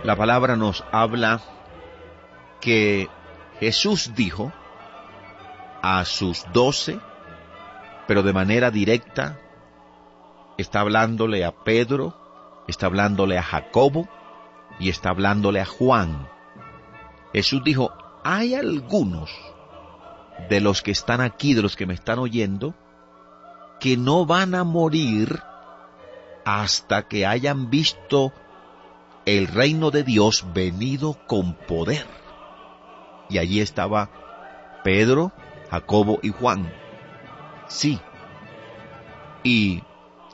La palabra nos habla que Jesús dijo a sus 12, pero de manera directa, está hablándole a Pedro, está hablándole a Jacobo y está hablándole a Juan. Jesús dijo, hay algunos de los que están aquí, de los que me están oyendo, que no van a morir hasta que hayan visto el reino de Dios venido con poder. Y allí estaba Pedro, Jacobo y Juan. Sí. ¿Y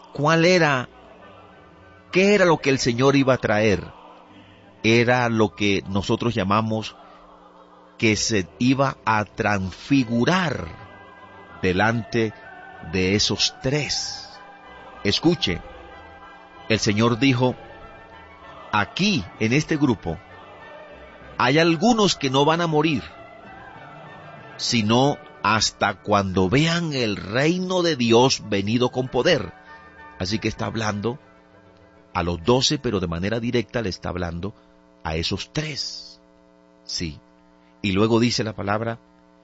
qué era lo que el Señor iba a traer? Era lo que nosotros llamamos que se iba a transfigurar delante de esos tres. Escuche, el Señor dijo, aquí, en este grupo, hay algunos que no van a morir, sino hasta cuando vean el reino de Dios venido con poder. Así que está hablando a los 12, pero de manera directa le está hablando a esos tres. Sí. Y luego dice la palabra,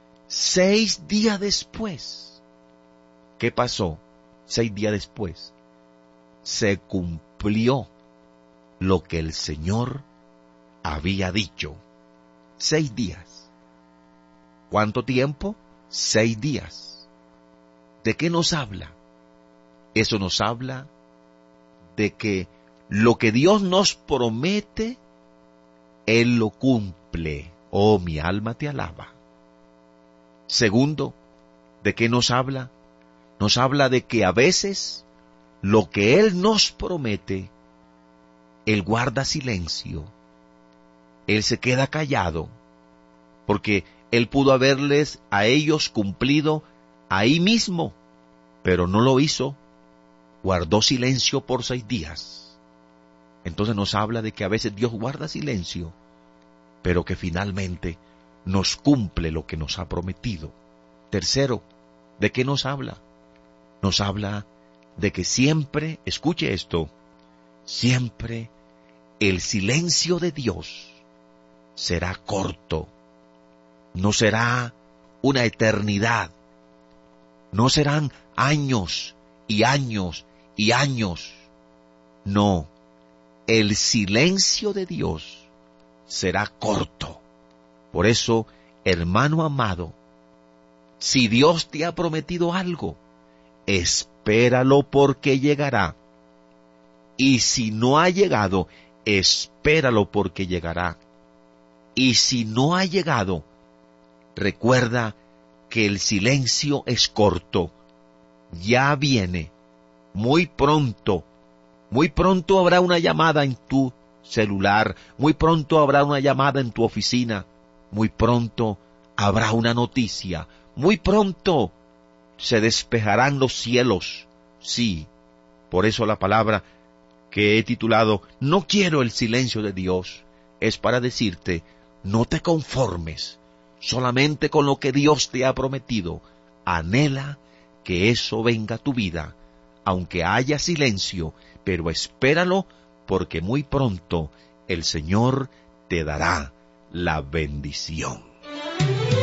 6 días después. ¿Qué pasó? 6 días después. Se cumplió lo que el Señor había dicho. 6 días. ¿Cuánto tiempo? 6 días. ¿De qué nos habla? Eso nos habla de que lo que Dios nos promete, Él lo cumple. Oh, mi alma te alaba. Segundo, ¿de qué nos habla? Nos habla de que a veces lo que Él nos promete, Él guarda silencio. Él se queda callado, porque Él pudo haberles a ellos cumplido ahí mismo, pero no lo hizo. Guardó silencio por 6 días. Entonces nos habla de que a veces Dios guarda silencio, pero que finalmente nos cumple lo que nos ha prometido. Tercero, ¿de qué nos habla? Nos habla de que siempre, escuche esto, siempre el silencio de Dios será corto, no será una eternidad, no serán años y años y años. No, el silencio de Dios será corto. Por eso, hermano amado, si Dios te ha prometido algo, espéralo porque llegará. Y si no ha llegado, espéralo porque llegará. Y si no ha llegado, recuerda que el silencio es corto. Ya viene. Muy pronto habrá una llamada en tu celular, muy pronto habrá una llamada en tu oficina, muy pronto habrá una noticia, muy pronto se despejarán los cielos. Sí, por eso la palabra que he titulado No quiero el silencio de Dios es para decirte, no te conformes solamente con lo que Dios te ha prometido. Anhela que eso venga a tu vida, aunque haya silencio, pero espéralo, porque muy pronto el Señor te dará la bendición.